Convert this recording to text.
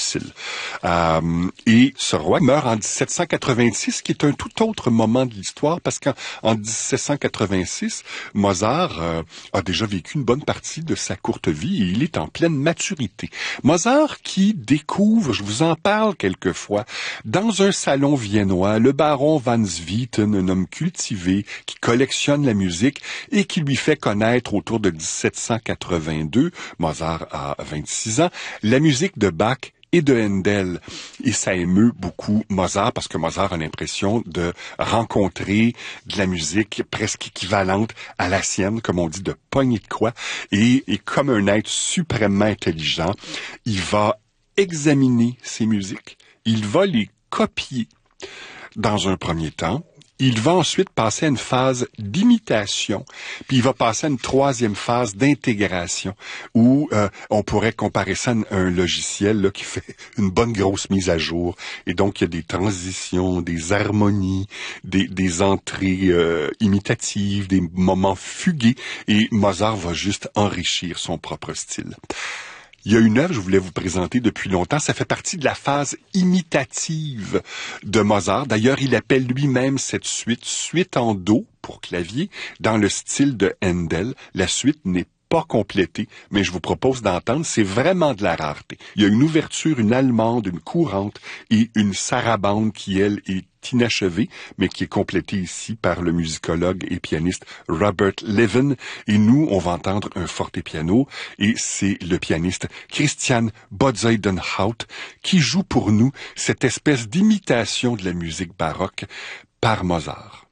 difficile. Et ce roi meurt en 1786, qui est un tout autre moment de l'histoire, parce qu'en 1786, Mozart a déjà vécu une bonne partie de sa courte vie et il est en pleine maturité. Mozart qui découvre, je vous en parle quelquefois, dans un salon viennois, le baron van Swieten, un homme cultivé qui collectionne la musique et qui lui fait connaître autour de 1782, Mozart a 26 ans, la musique de Bach et de Handel. Et ça émeut beaucoup Mozart parce que Mozart a l'impression de rencontrer de la musique presque équivalente à la sienne, comme on dit, de poignée de quoi. Et comme un être suprêmement intelligent, il va examiner ces musiques, il va les copier dans un premier temps. Il va ensuite passer à une phase d'imitation, puis il va passer à une troisième phase d'intégration, où on pourrait comparer ça à un logiciel là, qui fait une bonne grosse mise à jour. Et donc, il y a des transitions, des harmonies, des entrées imitatives, des moments fugués, et Mozart va juste enrichir son propre style. Il y a une œuvre que je voulais vous présenter depuis longtemps. Ça fait partie de la phase imitative de Mozart. D'ailleurs, il appelle lui-même cette suite en do pour clavier dans le style de Handel. La suite n'est pas complétée, mais je vous propose d'entendre. C'est vraiment de la rareté. Il y a une ouverture, une allemande, une courante et une sarabande qui, elle, est inachevée, mais qui est complétée ici par le musicologue et pianiste Robert Levin. Et nous, on va entendre un fortepiano, et c'est le pianiste Christian Bodzeidenhout qui joue pour nous cette espèce d'imitation de la musique baroque par Mozart.